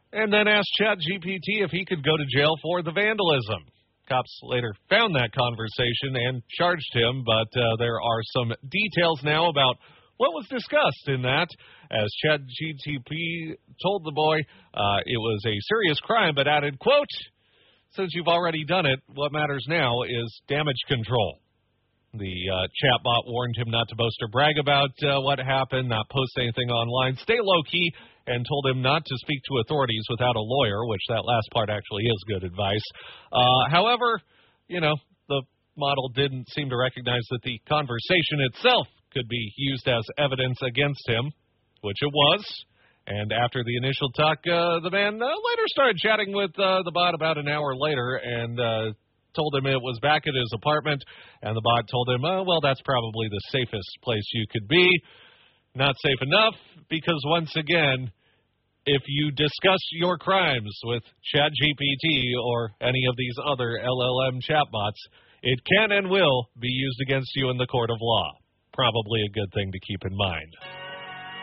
and then asked ChatGPT if he could go to jail for the vandalism. Cops later found that conversation and charged him, but there are some details now about what was discussed in that, as ChatGPT told the boy it was a serious crime, but added, quote, "Since you've already done it, what matters now is damage control." The chatbot warned him not to boast or brag about what happened, not post anything online, stay low-key, and told him not to speak to authorities without a lawyer, which that last part actually is good advice. However, the model didn't seem to recognize that the conversation itself could be used as evidence against him, which it was. And after the initial talk, the man later started chatting with the bot about an hour later and told him it was back at his apartment. And the bot told him, well, that's probably the safest place you could be. Not safe enough, because once again, if you discuss your crimes with ChatGPT or any of these other LLM chatbots, it can and will be used against you in the court of law. Probably a good thing to keep in mind.